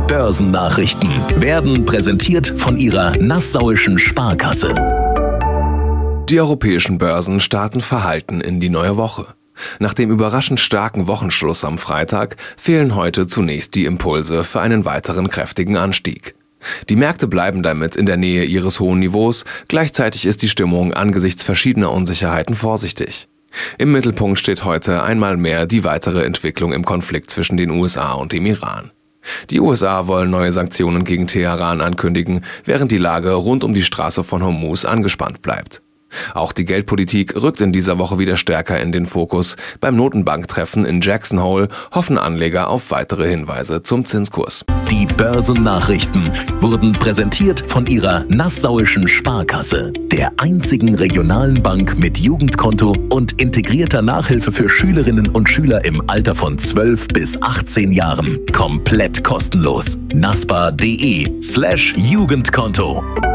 Börsennachrichten werden präsentiert von Ihrer Nassauischen Sparkasse. Die europäischen Börsen starten verhalten in die neue Woche. Nach dem überraschend starken Wochenschluss am Freitag fehlen heute zunächst die Impulse für einen weiteren kräftigen Anstieg. Die Märkte bleiben damit in der Nähe ihres hohen Niveaus, gleichzeitig ist die Stimmung angesichts verschiedener Unsicherheiten vorsichtig. Im Mittelpunkt steht heute einmal mehr die weitere Entwicklung im Konflikt zwischen den USA und dem Iran. Die USA wollen neue Sanktionen gegen Teheran ankündigen, während die Lage rund um die Straße von Hormuz angespannt bleibt. Auch die Geldpolitik rückt in dieser Woche wieder stärker in den Fokus. Beim Notenbanktreffen in Jackson Hole hoffen Anleger auf weitere Hinweise zum Zinskurs. Die Börsennachrichten wurden präsentiert von Ihrer Nassauischen Sparkasse, der einzigen regionalen Bank mit Jugendkonto und integrierter Nachhilfe für Schülerinnen und Schüler im Alter von 12 bis 18 Jahren. Komplett kostenlos. naspa.de/Jugendkonto